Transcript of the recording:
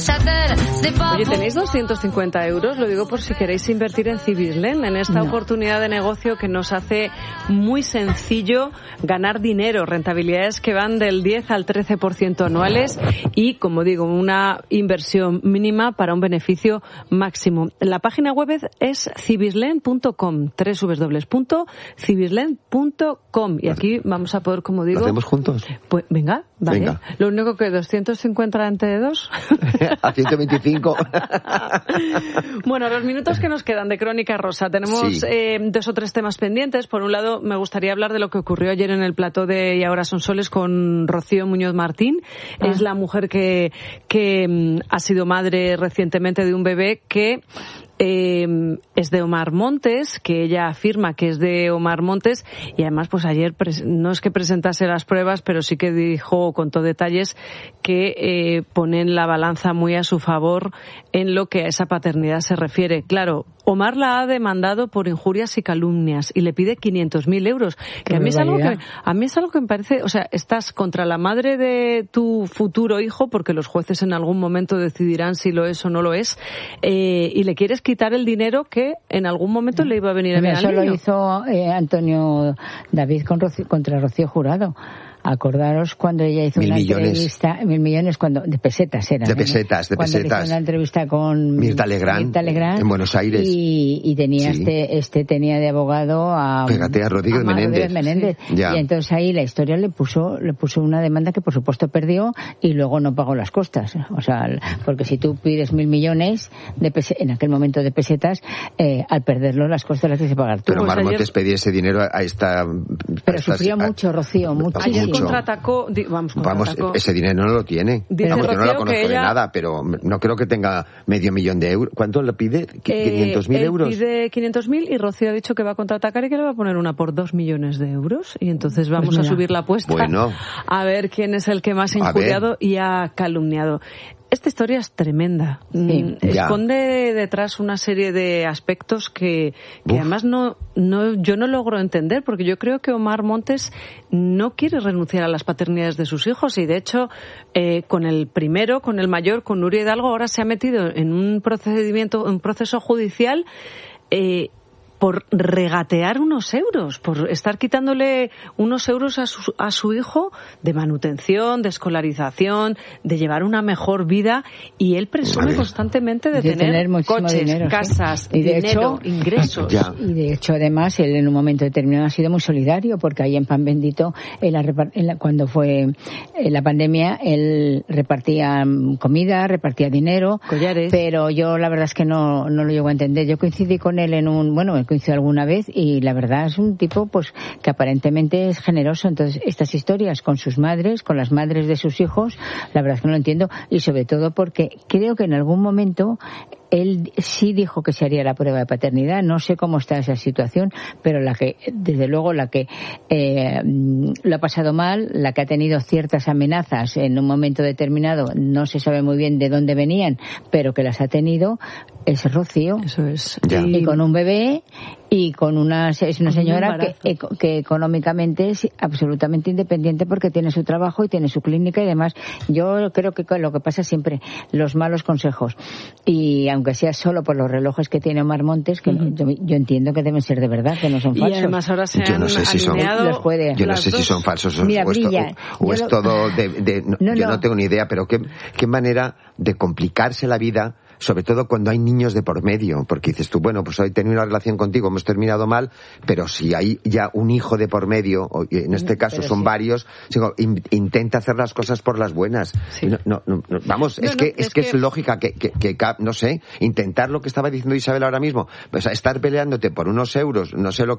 Oye, ¿tenéis 250 euros? Lo digo por si queréis invertir en Cibislen, en esta oportunidad de negocio que nos hace muy sencillo ganar dinero, rentabilidades que van del 10 al 13% anuales y, como digo, una inversión mínima para un beneficio máximo. La página web es cibislen.com, www.cibislen.com, y aquí vamos a poder, como digo... ¿Lo hacemos juntos? Pues venga, vale. Venga. Lo único que 250 entre dos... A 125. Bueno, los minutos que nos quedan de Crónica Rosa, tenemos dos o tres temas pendientes. Por un lado, me gustaría hablar de lo que ocurrió ayer en el plató de Y ahora son soles con Rocío Muñoz Martín. Es la mujer que ha sido madre recientemente de un bebé que es de Omar Montes, que ella afirma que es de Omar Montes, y además pues ayer no es que presentase las pruebas, pero sí que dijo, contó detalles que ponen la balanza muy a su favor en lo que a esa paternidad se refiere. Claro, Omar la ha demandado por injurias y calumnias y le pide 500.000 euros. Que a mí es algo que me parece, o sea, estás contra la madre de tu futuro hijo, porque los jueces en algún momento decidirán si lo es o no lo es, y le quieres quitar el dinero que en algún momento le iba a venir a bien al niño. Eso lo hizo Antonio David contra Rocío Jurado. Acordaros cuando ella hizo una entrevista, 1.000 millones de pesetas eran. De pesetas. Cuando hizo una entrevista con Mirta Legrand en Buenos Aires. Y tenía tenía de abogado a Rodríguez Menéndez. Sí. Y entonces ahí la historia le puso una demanda que por supuesto perdió y luego no pagó las costas. O sea, porque si tú pides 1.000 millones en aquel momento de pesetas, al perderlo las costas las tienes que pagar tú. Pero Omar Montes pedía ese dinero a esta... Pero sufrió mucho, Rocío, mucho. Contraatacó, ese dinero no lo tiene. Vamos, yo no la conozco de nada, pero no creo que tenga $500.000 de euros. ¿Cuánto le pide? ¿500.000 euros? Pide 500.000 y Rocío ha dicho que va a contraatacar y que le va a poner una por 2 millones de euros. Y entonces vamos a subir la apuesta a ver quién es el que más ha injuriado y ha calumniado. Esta historia es tremenda. Sí, esconde detrás una serie de aspectos que además yo no logro entender, porque yo creo que Omar Montes no quiere renunciar a las paternidades de sus hijos y de hecho con el mayor, con Nuria Hidalgo, ahora se ha metido en un proceso judicial por regatear unos euros, por estar quitándole unos euros a su hijo de manutención, de escolarización, de llevar una mejor vida, y él presume constantemente de tener coches, dinero, casas, y de dinero, ingresos. Y de hecho, además, él en un momento determinado ha sido muy solidario, porque ahí en Pan Bendito, cuando fue la pandemia, él repartía comida, repartía dinero, collares. Pero yo la verdad es que no lo llego a entender. Yo coincidí con él coincidió alguna vez y la verdad es un tipo pues que aparentemente es generoso. Entonces estas historias con sus madres, con las madres de sus hijos, la verdad es que no lo entiendo, y sobre todo porque creo que en algún momento él sí dijo que se haría la prueba de paternidad. No sé cómo está esa situación, pero desde luego la que lo ha pasado mal, la que ha tenido ciertas amenazas en un momento determinado, no se sabe muy bien de dónde venían, pero que las ha tenido, es Rocío. Eso es. Y con un bebé y con es una señora que económicamente es absolutamente independiente porque tiene su trabajo y tiene su clínica y demás. Yo creo que lo que pasa siempre, los malos consejos, y aunque sea solo por los relojes que tiene Omar Montes, que yo entiendo que deben ser de verdad, que no son falsos. Y además ahora yo no sé si son falsos o es todo yo no tengo ni idea, pero qué manera de complicarse la vida, sobre todo cuando hay niños de por medio, porque dices tú, bueno, pues hoy he tenido una relación contigo, hemos terminado mal, pero si hay ya un hijo de por medio, en este caso son varios, intenta hacer las cosas por las buenas. Sí. Es lógica que no sé, intentar lo que estaba diciendo Isabel ahora mismo, pues estar peleándote por unos euros, no sé lo